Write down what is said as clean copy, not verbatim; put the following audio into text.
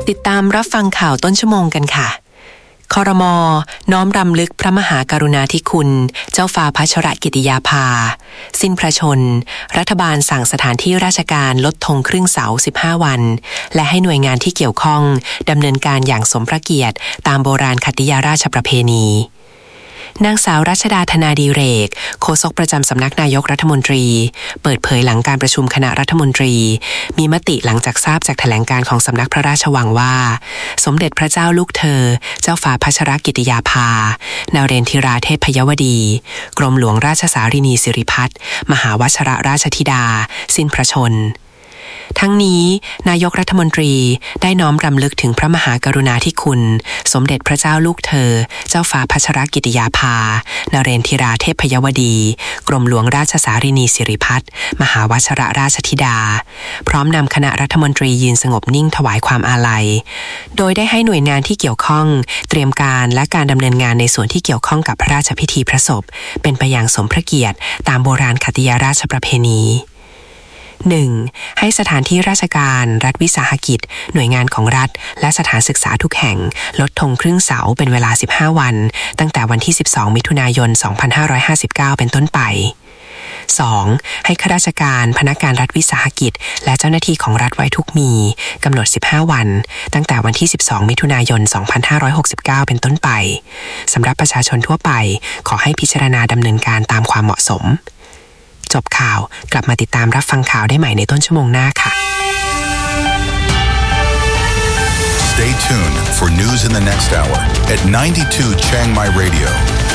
ติดตามรับฟังข่าวต้นชั่วโมงกันค่ะครม.น้อมรำลึกพระมหากรุณาธิคุณเจ้าฟ้าพัชรกิติยาภาสิ้นพระชนรัฐบาลสั่งสถานที่ราชการลดธงครึ่งเสา15วันและให้หน่วยงานที่เกี่ยวข้องดำเนินการอย่างสมพระเกียรติตามโบราณคติยราชประเพณีนางสาวรัชดาธนาดีเรกโฆษกประจำสำนักนายกรัฐมนตรีเปิดเผยหลังการประชุมคณะรัฐมนตรีมีมติหลังจากทราบจากแถลงการของสำนักพระราชวังว่าสมเด็จพระเจ้าลูกเธอเจ้าฟ้าพัชรกิติยาภานเรนทิราเทพยวดีกรมหลวงราชสารินีสิริพัฒน์มหาวชิรราชธิดาสิ้นพระชนทั้งนี้นายกรัฐมนตรีได้น้อมรำลึกถึงพระมหากรุณาธิคุณสมเด็จพระเจ้าลูกเธอเจ้าฟ้าพัชรกิติยาภานเรนทิราเทพยวดีกรมหลวงราชสารินีสิริพัฒน์มหาวชิรราชธิดาพร้อมนำคณะรัฐมนตรียืนสงบนิ่งถวายความอาลัยโดยได้ให้หน่วยงานที่เกี่ยวข้องเตรียมการและการดำเนินงานในส่วนที่เกี่ยวข้องกับพระราชพิธีพระศพเป็นไปอย่างสมพระเกียรติตามโบราณคติยราชประเพณี 1. ให้สถานที่ราชการรัฐวิสาหกิจหน่วยงานของรัฐและสถานศึกษาทุกแห่งลดธงครึ่งเสาเป็นเวลา15วันตั้งแต่วันที่12มิถุนายน2559เป็นต้นไป 2. ให้ข้าราชการพนักงานรัฐวิสาหกิจและเจ้าหน้าที่ของรัฐไว้ทุกมีกำหนด15วันตั้งแต่วันที่12มิถุนายน2569เป็นต้นไปสำหรับประชาชนทั่วไปขอให้พิจารณาดำเนินการตามความเหมาะสมจบข่าวกลับมาติดตามรับฟังข่าวได้ใหม่ในต้นชั่วโมงหน้าค่ะ Stay tuned for news in the next hour at 92 Chiang Mai Radio.